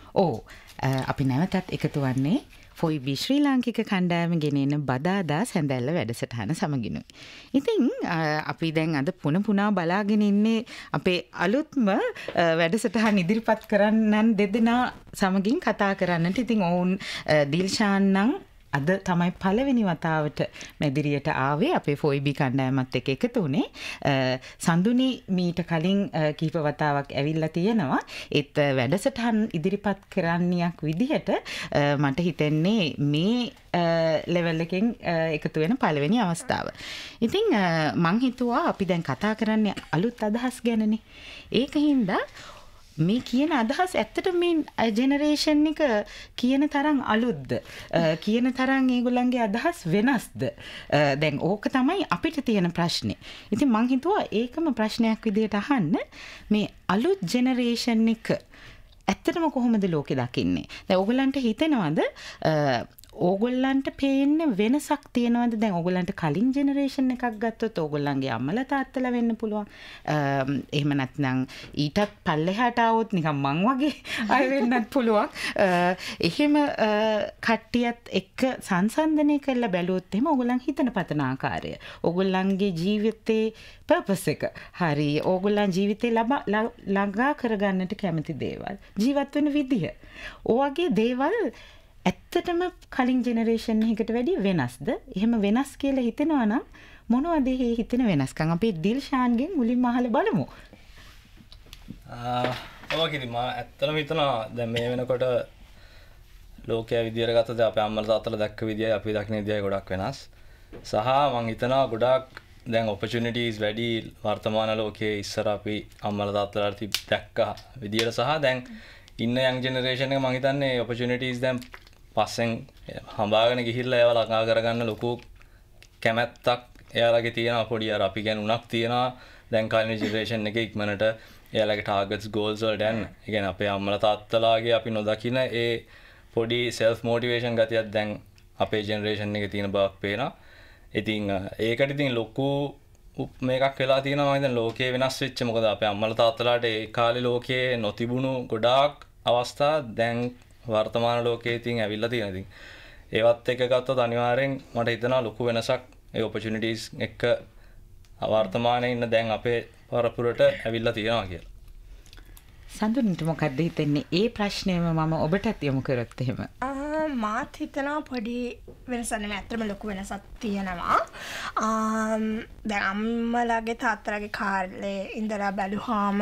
ඕ අපි නැවතත් එකතු වන්නේ ෆොයිබි ශ්‍රී ලාංකික කණ්ඩායම ගෙනෙන බදාදා සැඳැල්ල වැඩසටහන සමගිනුයි. ඉතින් අපි දැන් අද පුනා බලාගෙන ඉන්නේ අපේ අලුත්ම වැඩසටහන් ඉදිරිපත් කරන්නන් දෙදෙනා සමගින් කතා කරන්නට. ඉතින් ඔවුන් දිල්ෂාන් නම් අද තමයි පළවෙනි වතාවට මැදිරියට ආවේ අපේ ෆොයිබි කණ්ඩායමත් එක්ක එකතු වුණේ. සඳුනි මීට කලින් කීප වතාවක් ඇවිල්ලා තියෙනවා. ඒත් වැඩසටහන් ඉදිරිපත් කරන්නියක් විදිහට මට හිතෙන්නේ මේ ලෙවල් එකෙන් එකතු වෙන පළවෙනි අවස්ථාව. ඉතින් මං හිතුවා අපි දැන් කතා කරන්නේ අලුත් අදහස් ගැනනේ. ඒකින්ද මේ කියන අදහස් ඇත්තට මේ ජෙනරේෂන් එක කියන තරම් අලුත්ද කියන තරම් ඒගොල්ලන්ගේ අදහස් වෙනස්ද දැන් ඕක තමයි අපිට තියෙන ප්‍රශ්නේ. ඉතින් මං හිතුවා ඒකම ප්‍රශ්නයක් විදිහට අහන්න මේ අලුත් ජෙනරේෂන් එක ඇත්තටම කොහොමද ලෝකෙ දකින්නේ? දැන් ඕගොල්ලන්ට හිතෙනවද ඕගොල්ලන්ට පේන්න වෙනසක් තියෙනවද? දැන් ඕගොල්ලන්ට කලින් ජෙනරේෂන් එකක් ගත්තොත් ඕගොල්ලන්ගේ අම්මලා තාත්තලා වෙන්න පුළුවන්. එහෙම නැත්නම් ඊටත් පල්ලෙහාට આવොත් නිකන් මං වගේ අය වෙන්නත් පුළුවන්. එහෙම කට්ටියත් එක්ක සංසන්දනය කරලා බැලුවොත් එහෙම ඕගොල්ලන් හිතන පතන ආකාරය, ඕගොල්ලන්ගේ ජීවිතේ පර්පස් එක, හරි ඕගොල්ලන් ජීවිතේ ළඟා කරගන්නට කැමති දේවල්, ජීවත් වෙන විදිහ, ඔයගේ දේවල් ඇත්තටම කලින් ජෙනරේෂන් එකකට වැඩිය වෙනස්ද? එහෙම වෙනස් කියලා හිතෙනවා නම් මොනවද මේ හිතෙන වෙනස්කම්? අපි දිල්ෂාන්ගෙන් මුලින්ම අහලා බලමු. ඔව් මම ඇත්තටම හිතනවා දැන් මේ වෙනකොට ලෝකයේ විදියට ගත්තද අපේ අම්මලා තාත්තලා දැක්ක විදියයි අපි දකින විදියයි ගොඩක් වෙනස්. සහ මම හිතනවා ගොඩක් දැන් opportunities වැඩි වර්තමාන ලෝකයේ ඉස්සර අපි අම්මලා තාත්තලාට දැක්ක විදියට සහ දැන් ඉන්න young generation එක මම හිතන්නේ opportunities දැන් පස්සෙන් හඹාගෙන ගිහිල්ලා ඒවා ළඟා කරගන්න ලොකු කැමැත්තක් එයාලගේ තියෙනවා. පොඩි අර අපි ගැන උනක් තියෙනවා. දැන් කලින් ජෙනරේෂන් එකේ ඉක්මනට එයාලගේ ටාගට්ස් ගෝල්ස් වලට යන්න. ඒ කියන්නේ අපේ අම්මලා තාත්තලාගේ අපි නොදකින ඒ පොඩි self motivation ගතියක් දැන් අපේ ජෙනරේෂන් එකේ තියෙන බවක් පේනවා. ඉතින් ඒකට ඉතින් ලොකු මේකක් වෙලා තියෙනවා. මම දැන් ලෝකේ වෙනස් වෙච්ච මොකද අපේ අම්මලා තාත්තලාට ඒ කාලේ ලෝකේ නොතිබුණු ගොඩාක් අවස්ථා දැන් වර්තමාන ලෝකයේ ඉතින් ඇවිල්ලා තියෙනවා. ඉතින් ඒවත් එක ගත්තොත් අනිවාර්යෙන් මට හිතෙනවා ලොකු වෙනසක් ඒ opportunities එක වර්තමානයේ ඉන්න දැන් අපේ පරපුරට ඇවිල්ලා තියෙනවා කියලා. සඳුනිට මොකක්ද හිතෙන්නේ? ඒ ප්‍රශ්නයම මම ඔබටත් යොමු කරොත් එහෙම. මාත් හිතනවා පොඩි වෙනසක් නෙමෙයි, ඇත්තටම ලොකු වෙනසක් තියෙනවා. දැන් අම්මලාගේ තාත්තලාගේ කාලේ ඉඳලා බැලුවාම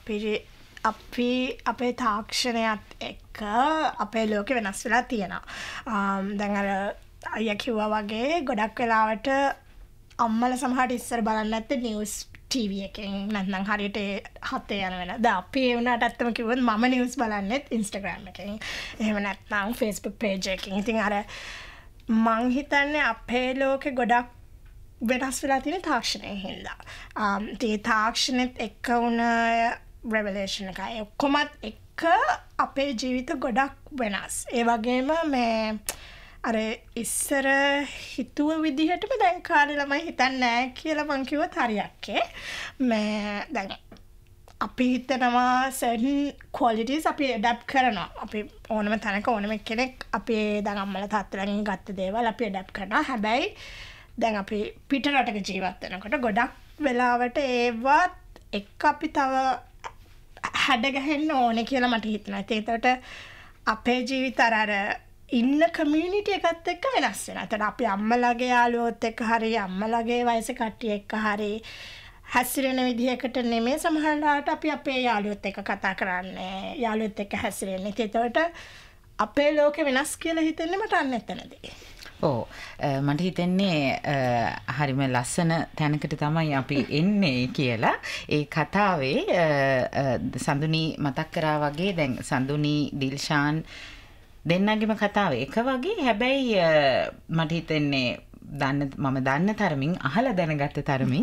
අපේ තාක්ෂණයත් එක්ක අපේ ලෝකෙ වෙනස් වෙලා තියෙනවා. දැන් අර අයියා කිව්වා වගේ ගොඩක් වෙලාවට අම්මලා සමහරට ඉස්සර බලන්නේ නැත්තේ නිවුස් ටීවී එකෙන් නැත්නම් හරියට 7 යන වෙන. දැන් අපි ඒ වුණාට ඇත්තම කිව්වොත් මම නිවුස් බලන්නෙත් Instagram එකෙන්. එහෙම නැත්නම් Facebook page එකකින්. ඉතින් අර මං හිතන්නේ අපේ ලෝකෙ ගොඩක් වෙනස් වෙලා තියෙන තාක්ෂණයෙන් හින්දා. ඒ තාක්ෂණෙත් එක්ක වුණ revelation එකයි ඔක්කොමත් එක්ක අපේ ජීවිත ගොඩක් වෙනස්. ඒ වගේම මේ අර ඉස්සර හිතුව විදිහටම දැන් කාලේ ළමයි හිතන්නේ නැහැ කියලා මං කිව්වත් හරියක්. මේ දැන් අපි හිතනවා certain qualities අපි adapt කරනවා. අපි ඕනම තැනක ඕනම කෙනෙක් අපි දැන් අම්මලා තාත්තලාගෙන් ගත්ත දේවල් අපි adapt කරනවා. හැබැයි දැන් අපි පිට රටක ජීවත් වෙනකොට ගොඩක් වෙලාවට ඒවත් එක්ක අපි තව හැඩගැහෙන්න ඕනේ කියලා මට හිතෙනවා. ඒකට අපේ ජීවිත අර ඉන්න කමියුනිටි එකත් එක්ක වෙනස් වෙනවා. ඒතර අපි අම්මලාගේ යාළුවොත් එක්ක හරි අම්මලාගේ වයසේ කට්ටිය එක්ක හරි හැසිරෙන විදිහකට නෙමෙයි සමහරවිට අපි අපේ යාළුවොත් එක්ක කතා කරන්නේ, යාළුවොත් එක්ක හැසිරෙන්නේ. ඒකට අපේ ලෝකෙ වෙනස් කියලා හිතෙන්නේ මට අන්න එතනදී. ඔව් මට හිතෙන්නේ හරිම ලස්සන තැනකට තමයි අපි එන්නේ කියලා. ඒ කතාවේ සඳුනි මතක් කරා වගේ දැන් සඳුනි දිල්ෂාන් දෙන්නගේම කතාව එක වගේ. හැබැයි මට හිතෙන්නේ මම දන්න තරමින් අහලා දැනගත්ත තරමින්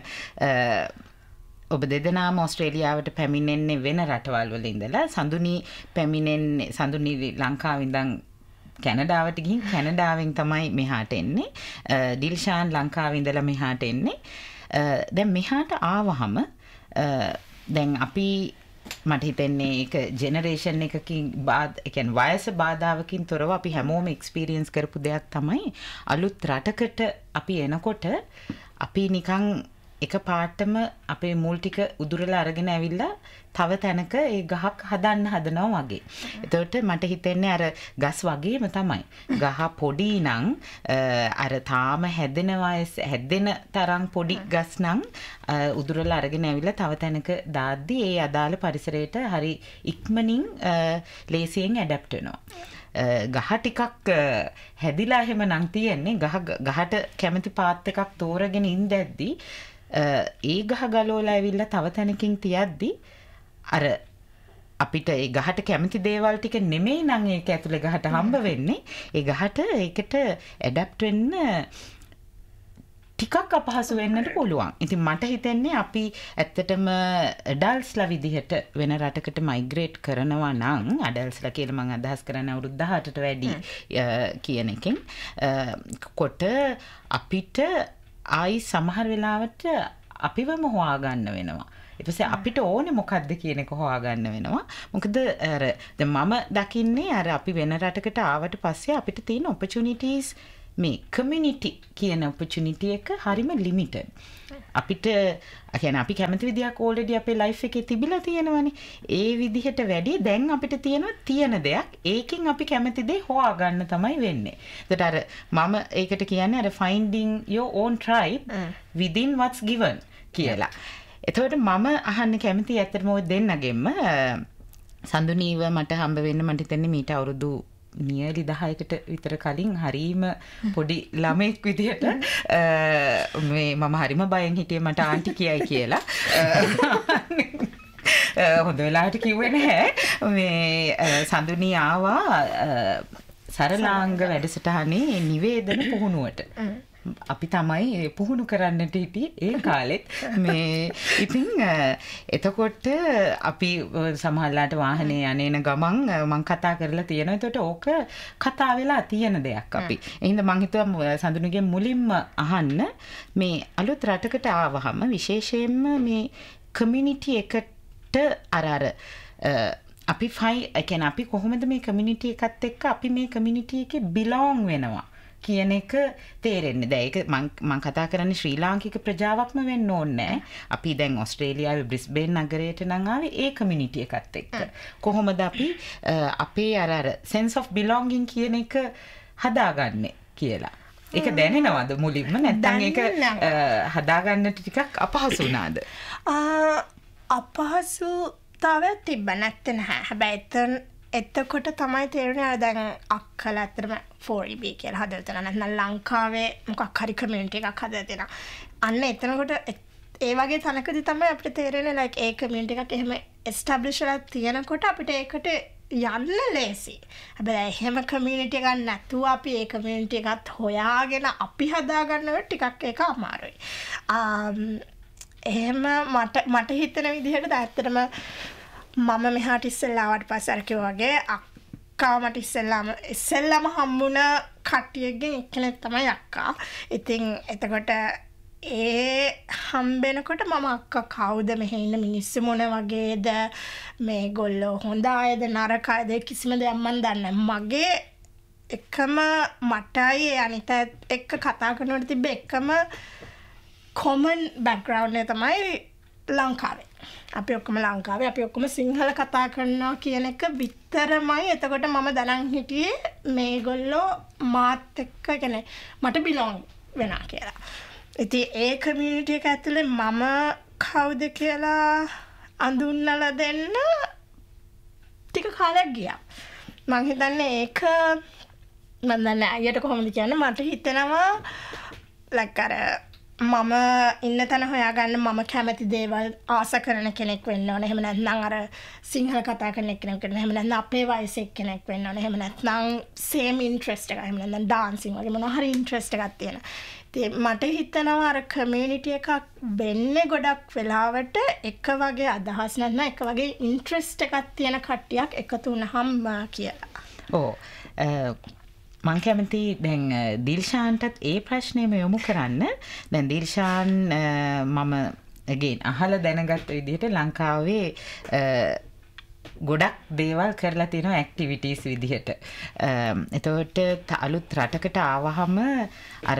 ඔබ දෙදෙනාම ඕස්ට්‍රේලියාවට පැමිණෙන්නේ වෙන රටවල් වල ඉඳලා. සඳුනි ලංකාවේ ඉඳන් කැනඩාවට ගිහින් කැනඩාවෙන් තමයි මෙහාට එන්නේ. දිල්ෂාන් ලංකාවේ ඉඳලා මෙහාට එන්නේ. දැන් මෙහාට ආවහම දැන් අපි මට හිතෙන්නේ ඒක ජෙනරේෂන් එකකින් වයස බාධාවකින් තොරව අපි හැමෝම එක්ස්පීරියන්ස් කරපු දෙයක් තමයි අලුත් රටකට අපි එනකොට අපි නිකන් එක පාටම අපේ මුල් ටික උදුරලා අරගෙන ඇවිල්ලා තව තැනක ඒ ගහක් හදන්න හදනවා වගේ. එතකොට මට හිතෙන්නේ අර ගස් වගේම තමයි. ගහ පොඩි නම් අර තාම හැදෙන තරම් පොඩි ගස් නම් උදුරලා අරගෙන ඇවිල්ලා තව තැනක දාද්දි ඒ අදාළ පරිසරයට හරි ඉක්මනින් ලේසියෙන් ඇඩැප්ට් වෙනවා. ගහ ටිකක් හැදිලා එහෙම නම් තියෙන්නේ ගහට කැමති පාත් එකක් තෝරගෙන ඉඳද්දි ඒ ගහ ගලවලා ඇවිල්ලා තව තැනකින් තියද්දි අර අපිට ඒ ගහට කැමති දේවල් ටික නෙමෙයි නම් ඒක ඇතුලේ ගහට හම්බ වෙන්නේ ඒ ගහට ඒකට ඇඩැප්ට් වෙන්න ටිකක් අපහසු වෙන්නට පුළුවන්. ඉතින් මට හිතෙන්නේ අපි ඇත්තටම ඇඩල්ට්ස්ලා විදිහට වෙන රටකට මයිග්‍රේට් කරනවා නම් ඇඩල්ට්ස්ලා කියලා මම අදහස් කරන්නේ අවුරුදු 18ට වැඩි කියන එකෙන් කොට අපිට ආයි සමහර වෙලාවට අපිවම හොයාගන්න වෙනවා. ඊට පස්සේ අපිට ඕනේ මොකද්ද කියන එක හොයාගන්න වෙනවා. මොකද අර දැන් මම දකින්නේ අර අපි වෙන රටකට ආවට පස්සේ අපිට තියෙන opportunities මේ community කියන opportunity එක හරිම limited. අපිට කියන්නේ අපි කැමති විදියක් already අපේ life එකේ තිබිලා තියෙනවනේ. ඒ විදිහට වැඩි දැන් අපිට තියෙන දෙයක් ඒකෙන් අපි කැමති දේ හොයාගන්න තමයි වෙන්නේ. ඒකට අර මම ඒකට කියන්නේ අර finding your own tribe within what's given කියලා. එතකොට මම අහන්න කැමති ඇත්තටම ඔය දෙන්නගෙම සඳුනීව මට හම්බ වෙන්න මට හිතෙන්නේ මීට අවුරුදු නියලි 10කට විතර කලින් හරීම පොඩි ළමෙක් විදිහට මේ මම හරිම බයෙන් හිටියේ මට ආන්ටි කියයි කියලා. හොඳ වෙලාවට කිව්වේ නැහැ. මේ සඳුනී ආවා සරලාංග වැඩසටහනේ නිවේදන පුහුණුවට. අපි තමයි පුහුණු කරන්නට හිටියේ ඒ කාලෙත් මේ ඉතින් එතකොට අපි සමහරලාට වාහනේ යන ගමන් මම කතා කරලා තියෙනවා. එතකොට ඕක කතා වෙලා තියෙන දෙයක් අපි. එහෙනම් මම හිතුවා සඳුනුගේ මුලින්ම අහන්න මේ අලුත් රටකට ආවහම විශේෂයෙන්ම මේ කමියුනිටි එකට අර අපි කියන්නේ අපි කොහොමද මේ කමියුනිටි එකත් එක්ක අපි මේ කමියුනිටි එකේ බිලොං වෙනවා කියන එක තේරෙන්නේ. දැන් ඒක මම කතා කරන්නේ ශ්‍රී ලාංකික ප්‍රජාවක්ම වෙන්න ඕනේ. අපි දැන් ඕස්ට්‍රේලියාවේ බ්‍රිස්බේන් නගරයට නම් ආවේ ඒ කමියුනිටි එකත් එක්ක. කොහොමද අපි අපේ අර sense of belonging කියන එක හදාගන්නේ කියලා. ඒක දැනෙනවද මුලින්ම නැත්නම් ඒක හදාගන්නට ටිකක් අපහසු වුණාද? අපහසුතාවයක් තිබ්බ නැත්තේ නැහැ. හැබැයි එතකොට තමයි තේරුණේ අර දැන් අක්කලා ඇත්තටම 4EB කියලා හදලා තියෙනවා. නැත්නම් ලංකාවේ මොකක් හරි කමියුනිටි එකක් හදලා තියෙනවා. අන්න එතනකොට ඒ වගේ තැනකදී තමයි අපිට තේරෙන්නේ like ඒ කමියුනිටි එකක් එහෙම එස්ටැබ්ලිෂ් වෙලා තියෙනකොට අපිට ඒකට යන්න ලේසි. හැබැයි එහෙම කමියුනිටි එකක් නැතුව අපි ඒ කමියුනිටි එකත් හොයාගෙන අපි හදාගන්නවට ටිකක් ඒක අමාරුයි. එහෙම මට හිතෙන විදිහට ඇත්තටම මම මෙහාට ඉස්සෙල්ලාවට පස්සේ අර කිව්වා වගේ අක්කා මට ඉස්සෙල්ලාම හම්බුණ කට්ටියගෙන් එක්කෙනෙක් තමයි අක්කා. ඉතින් එතකොට ඒ හම්බෙනකොට මම අක්කා කවුද මෙහෙ ඉන්න මිනිස්සු මොන වගේද මේගොල්ලෝ හොඳ අයද නරක අයද කිසිම දෙයක් මන් දන්නේ නැහැ. මගේ එකම මටයි අනිත එක්ක කතා කරනකොට තිබ්බ එකම common background එක තමයි ලංකාවේ. අපි ඔක්කොම ලංකාවේ අපි ඔක්කොම සිංහල කතා කරනවා කියන එක විතරමයි. එතකොට මම දැනන් හිටියේ මේගොල්ලෝ මාත් එක්ක කියන්නේ මට බිලොං වෙනවා කියලා. ඉතින් ඒ කමියුනිටි එක ඇතුලේ මම කවුද කියලා අඳුන්වලා දෙන්න ටික කාලයක් ගියා. මම හිතන්නේ ඒක මම දන්නේ අයියට කොහොමද කියන්නේ මට හිතෙනවා like අර මම ඉන්න තැන හොයාගන්න මම කැමති දේවල් ආස කරන කෙනෙක් වෙන්න ඕනේ. එහෙම නැත්නම් අර සිංහල කතා කරන කෙනෙක් වෙන්න. එහෙම නැත්නම් අපේ වයසේ කෙනෙක් වෙන්න ඕනේ. එහෙම නැත්නම් same interest එක. එහෙම නැත්නම් dancing වගේ මොනවා හරි interest එකක් තියෙන. ඉතින් මට හිතෙනවා අර community එකක් වෙන්නේ ගොඩක් වෙලාවට එක වගේ අදහස් නැත්නම් එක වගේ interest එකක් තියෙන කට්ටියක් එකතු වුණාම කියලා. ඔව්. මං කැමති දැන් දිල්ෂාන්ටත් ඒ ප්‍රශ්නයම යොමු කරන්න. දැන් දිල්ෂාන් මම again අහලා දැනගත්ත විදිහට ලංකාවේ ගොඩක් දේවල් කරලා තියෙනවා ඇක්ටිවිටීස් විදිහට. එතකොට අලුත් රටකට ආවහම අර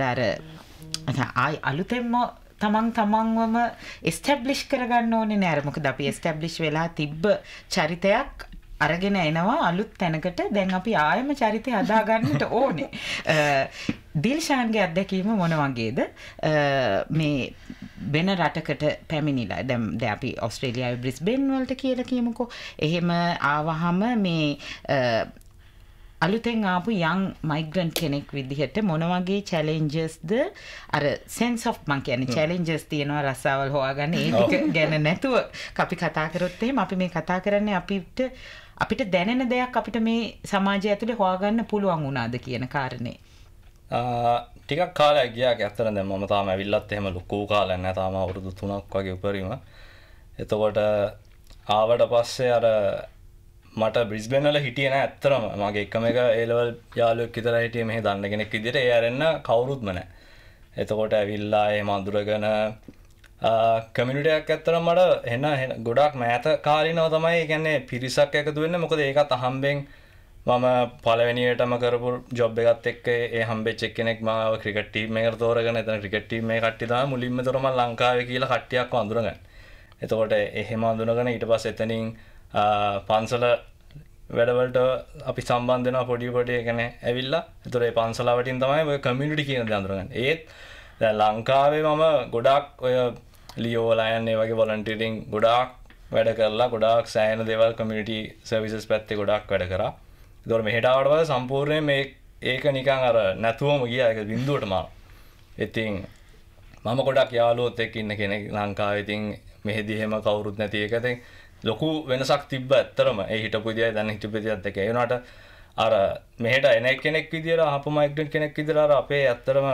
ආයි අලුතෙන්ම තමන්වම එස්ටැබ්ලිෂ් කරගන්න ඕනේ නෑ. මොකද අපි එස්ටැබ්ලිෂ් වෙලා තිබ්බ චරිතයක් අරගෙන එනවා අලුත් තැනකට. දැන් අපි ආයම චරිතය හදාගන්නට ඕනේ. දිල්ෂාන්ගේ අත්දැකීම මොන වගේද? මේ වෙන රටකට පැමිණිලා දැන් අපි ඔස්ට්‍රේලියාවේ බ්‍රිස්බේන් වලට කියලා කියමුකෝ. එහෙම ආවහම මේ අලුතෙන් ආපු young migrant කෙනෙක් විදිහට මොන වගේ challengesද අර sense of මං කියන්නේ challenges තියෙනවා රස්සාවල් හොයාගන්න ඒ ටික ගැන නැතුව අපි කතා කරොත් එහෙම අපි මේ කතා කරන්නේ අපිට දැනෙන දෙයක් අපිට මේ සමාජය ඇතුලේ හොයාගන්න පුළුවන් වුණාද කියන කාරණේ. ටිකක් කාලයක් ගියා ඇත්තට දැන් මම තාම ඇවිල්ලත් එහෙම ලොකු කාලයක් නෑ තාම අවුරුදු 3ක් වගේ උපරිම. එතකොට ආවට පස්සේ අර මට බ්‍රිස්බේන් වල හිටියේ නෑ ඇත්තටම. මගේ එකම එක A level යාළුවෙක් විතර හිටියේ මෙහෙ දන්න කෙනෙක් විදිහට. ඒ ආරෙන්න කවුරුත්ම නෑ. එතකොට ඇවිල්ලා එහෙම අඳුරගෙන කමියුනිටි එකක් ඇත්තටම මට එන ගොඩක් මෑත කාලිනව තමයි. ඒ කියන්නේ පිරිසක් එකතු වෙන්නේ. මොකද ඒකත් අහම්බෙන් මම පළවෙනියටම කරපු ජොබ් එකත් එක්ක ඒ හම්බෙච්ච එක්කෙනෙක් මාව ක්‍රිකට් ටීම් එකකට තෝරගෙන එතන ක්‍රිකට් ටීම් එකේ කට්ටිය තමයි මුලින්ම තොරම ලංකාවේ කියලා කට්ටියක් වඳුරගන්න. එතකොට එහෙම වඳුනගෙන ඊට පස්සේ එතනින් පන්සල වැඩවලට අපි සම්බන්ධ වෙනවා පොඩි ඒ කියන්නේ ඇවිල්ලා. ඒතර ඒ පන්සල වටින් තමයි ඔය කමියුනිටි කියන දේ අඳුරගන්නේ. ඒත් දැන් ලංකාවේ මම ගොඩක් ඔය ලියෝ ලයන් ඒ වගේ වොලන්ටියරින් ගොඩක් වැඩ කරලා ගොඩක් සෑහෙන දේවල් කමියුනිටි සර්විසස් පැත්තේ ගොඩක් වැඩ කරා. ඒතකොට මෙහෙට ආවට පස්සේ සම්පූර්ණයෙන් මේක නිකන් අර නැතුවම ගියා ඒක බින්දුවටම. ඉතින් මම ගොඩක් යාළුවොත් එක්ක ඉන්න කෙනෙක් ලංකාවේ. ඉතින් මෙහෙදි එහෙම කවුරුත් නැති එක. ඉතින් ලොකු වෙනසක් තිබ්බ ඇත්තරම. ඒ හිටපු විදියයි දැන් හිටපු විදියත් එක්ක. ඒ වුණාට අර මෙහෙට එන කෙනෙක් විදියට ආපු මයිග්‍රන්ට් කෙනෙක් විදියට අර අපේ ඇත්තරම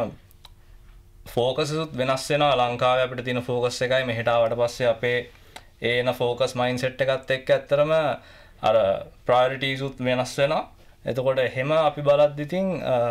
ෆෝකස් උත් වෙනස් වෙනවා. ලංකාවේ අපිට තියෙන ෆෝකස් එකයි මෙහෙට ආවට පස්සේ අපේ එන ෆෝකස් මයින්ඩ්සෙට් එකත් එක්ක ඇත්තරම අර ප්‍රයොරිටිස් උත් වෙනස් වෙනවා. එතකොට එහෙම අපි බලද්දි ඉතින්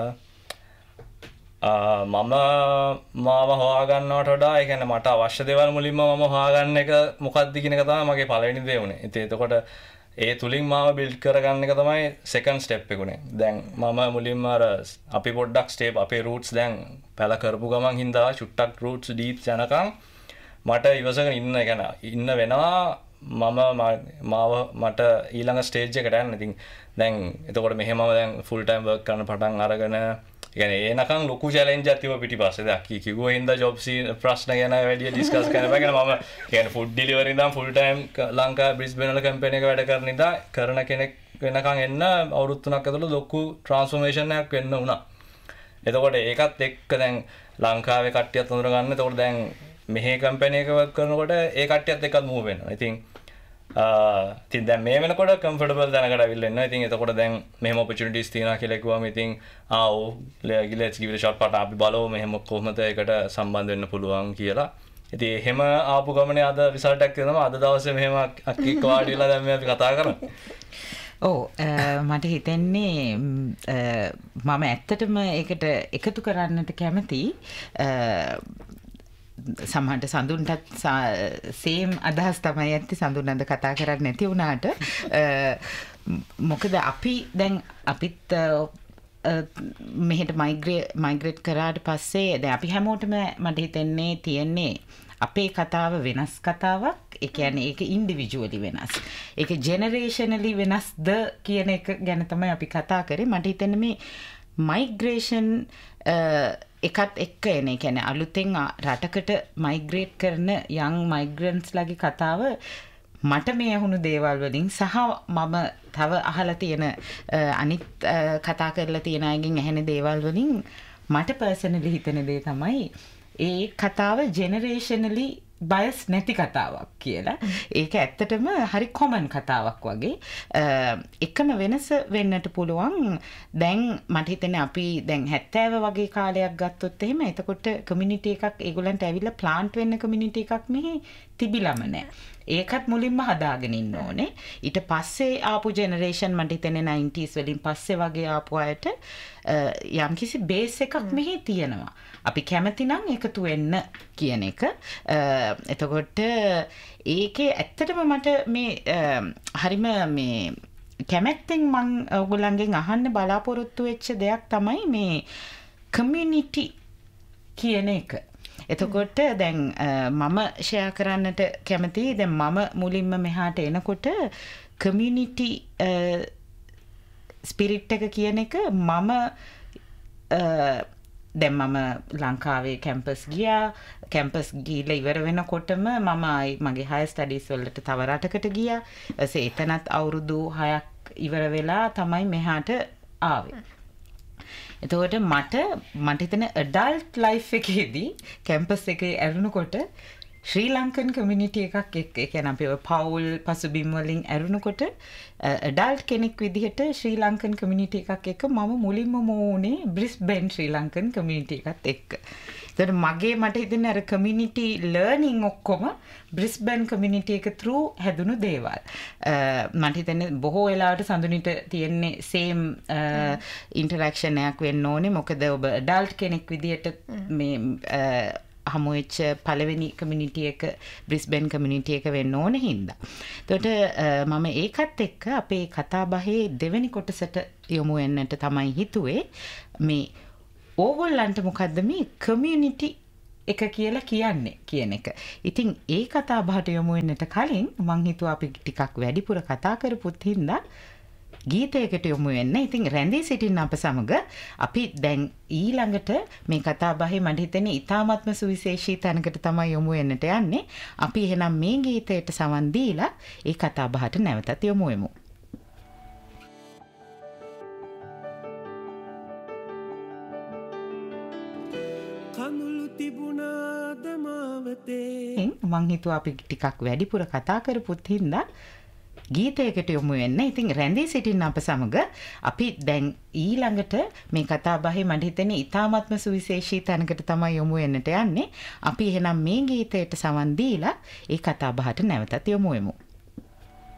මම මාව හොයාගන්නවට වඩා ඒ කියන්නේ මට අවශ්‍ය දේවල් මුලින්ම මම හොයාගන්න එක මොකක්ද කියන එක තමයි මගේ පළවෙනි දේ උනේ. ඉතින් එතකොට ඒ තුලින් මාව බිල්ඩ් කරගන්න එක තමයි සෙකන්ඩ් ස්ටෙප් එක උනේ. දැන් මම මුලින්ම අර අපි පොඩ්ඩක් ස්ටේප් අපේ රූට්ස් දැන් පැල කරපු ගමන් හින්දා චුට්ටක් රූට්ස් ඩීප් යනකම් මට ඉවසගෙන ඉන්න වෙනවා. මාව මට ඊළඟ ස්ටේජ් එකට යන්න. ඉතින් දැන් එතකොට මෙහෙම දැන් ෆුල් ටයිම් වර්ක් කරන පටන් අරගෙන يعني එනකන් ලොකු චැලෙන්ජ් එකක් තිබ්බ පිටිපස්සේ. දැන් කිව්වා හින්දා ජොබ් ප්‍රශ්න ගැන වැඩි ඩිස්කස් කරන්න බෑ. මම කියන්නේ ෆුඩ් ඩෙලිවරි ඉඳන් ෆුල් ටයිම් ලංකා බ්‍රිස්බේන් වල කම්පැනි එක වැඩ කරන ඉඳා කරන කෙනෙක් වෙනකන් එන්න අවුරුදු 3ක් ඇතුළත ලොකු ට්‍රාන්ස්ෆෝමේෂන් එකක් වෙන්න වුණා. එතකොට ඒකත් එක්ක දැන් ලංකාවේ කට්ටියත් හඳුන ගන්න. එතකොට දැන් මෙහි කම්පැනි එක වර්ක් කරනකොට ඒ කට්ටියත් එක්කත් මූව් වෙනවා. ඉතින් දැන් මේ වෙනකොට කම්ෆර්ටබල් දැනකට අවිල්ල එනවා. ඉතින් එතකොට දැන් මෙහෙම ඔපචුනිටිස් තියෙනවා කියලා කිව්වම ඉතින් let's give it a shot පාට අපි බලමු මෙහෙම කොහොමද ඒකට සම්බන්ධ වෙන්න පුළුවන් කියලා. ඉතින් එහෙම ආපු ගමනේ අද රිසල්ට් එකක් එනවා. අද දවසේ මෙහෙම අක්කෙක් වාඩි වෙලා දැන් මේ අපි කතා කරන්නේ. මට හිතෙන්නේ මම ඇත්තටම ඒකට එකතු කරන්නට කැමති. සමහරට සඳුන්ටත් සේම් අදහස් තමයි ඇත්තේ. සඳුන් අද කතා කරන්නේ නැති වුණාට මොකද අපි දැන් අපිත් මෙහෙට මයිග්‍රේට් කරාට පස්සේ දැන් අපි හැමෝටම මට හිතෙන්නේ තියෙන්නේ අපේ කතාව වෙනස් කතාවක්. ඒ කියන්නේ ඒක ඉන්ඩිවිජුවලි වෙනස්. ඒක ජෙනරේෂනලි වෙනස්ද කියන එක ගැන තමයි අපි කතා කරේ. මට හිතෙන්නේ මේ මයිග්‍රේෂන් එකත් එක්ක එන. ඒ කියන්නේ අලුතෙන් රටකට මයිග්‍රේට් කරන යං මයිග්‍රන්ට්ස් ලගේ කතාව මට මේ ඇහුණු දේවල් වලින් සහ මම තව අහලා තියෙන අනිත් කතා කරලා තියෙන අයගෙන් ඇහෙන දේවල් වලින් මට පර්සනලි හිතෙන දේ තමයි ඒ කතාව ජෙනරේෂනලි බයස් නැති කතාවක් කියලා. ඒක ඇත්තටම හරි කොමන් කතාවක් වගේ. එකම වෙනස වෙන්නට පුළුවන්. දැන් මට හිතෙන්නේ අපි දැන් 70 වගේ කාලයක් ගත්තොත් එහෙම එතකොට කමියුනිටි එකක් ඒගොල්ලන්ට ඇවිල්ලා ප්ලාන්ට් වෙන්න කමියුනිටි එකක් මෙහි තිබිලම නැහැ. ඒකත් මුලින්ම හදාගෙන ඉන්න ඕනේ. ඊට පස්සේ ආපු ජෙනරේෂන් මට හිතෙන්නේ 90s වලින් පස්සේ වගේ ආපු අයට යම්කිසි බේස් එකක් මෙහි තියෙනවා. අපි කැමති නම් එකතු වෙන්න කියන එක. එතකොට ඒකේ ඇත්තටම මට මේ හරිම මේ කැමැත්තෙන් මං ඔයගොල්ලන්ගෙන් අහන්න බලාපොරොත්තු වෙච්ච දෙයක් තමයි මේ කමියුනිටි කියන එක. එතකොට දැන් මම ෂෙයා කරන්නට කැමතියි. දැන් මම මුලින්ම මෙහාට එනකොට කමියුනිටි ස්පිරිට් එක කියන එක මම දැන් මම ලංකාවේ කැම්පස් ගියා. කැම්පස් ගිහිල්ලා ඉවර වෙනකොටම මම මගේ හයර් ස්ටඩීස් වලට තව රටකට ගියා. එතනත් අවුරුදු 6ක් ඉවර වෙලා තමයි මෙහාට ආවේ. එතකොට මට හිතෙන ඇඩල්ට් ලයිෆ් එකේදී කැම්පස් එකේ ඇරුණකොට ශ්‍රී ලංකන් කමියුනිටි එකක් එක්ක ඒ කියන්නේ අපි පවුල් පසුබිම් වලින් ඇරුණකොට ඇඩල්ට් කෙනෙක් විදිහට ශ්‍රී ලංකන් කමියුනිටි එකක් එක්ක මම මුලින්ම මොවුනේ බ්‍රිස්බේන් ශ්‍රී ලංකන් කමියුනිටි එකත් එක්ක. ඒතර මට හිතෙන්නේ අර කමියුනිටි ලර්නින් ඔක්කොම බ්‍රිස්බේන් කමියුනිටි එක through හැදුණු දේවල්. මට හිතෙන්නේ බොහෝ වෙලාවට සඳුනිට තියෙන්නේ සේම් ඉන්ටරැක්ෂන් එකක් වෙන්න ඕනේ. මොකද ඔබ ඇඩල්ට් කෙනෙක් විදිහට මේ හමුවෙච්ච පළවෙනි කමියුනිටි එක බ්‍රිස්බේන් කමියුනිටි එක වෙන්න ඕන හින්දා. එතකොට මම ඒකත් එක්ක අපේ කතා බහේ දෙවෙනි කොටසට යොමු වෙන්නට තමයි හිතුවේ. මේ ඕගොල්ලන්ට මොකද්ද මේ කමියුනිටි එක කියලා කියන්නේ කියන එක. ඉතින් ඒ කතා බහට යොමු වෙන්නට කලින් මං හිතුවා අපි ටිකක් වැඩිපුර කතා කරපුත් හින්දා ගීතයකට යොමු වෙන්න. ඉතින් රැඳී සිටින්න අප සමග අපි දැන් ඊළඟට මේ කතා බහේ මට හිතෙන්නේ ඉතාමත්ම සුවිශේෂී තැනකට තමයි යොමු වෙන්නට යන්නේ. අපි එහෙනම් මේ ගීතයට සවන් දීලා ඒ කතා බහට නැවතත් යොමු වෙමු. කඳුළු තිබුණාද මාවතේ මං හිතුවා අපි ටිකක් වැඩිපුර කතා කරපුත් හින්දා ගීතයකට යොමු වෙන්න. ඉතින් රැඳී සිටින්න අප සමග අපි දැන් ඊළඟට මේ කතා බහේ මට හිතෙන්නේ ඉතාමත්ම සුවිශේෂී තැනකට තමයි යොමු වෙන්නට යන්නේ. අපි එහෙනම් මේ ගීතයට සවන් දීලා ඒ කතා බහට නැවතත් යොමු වෙමු.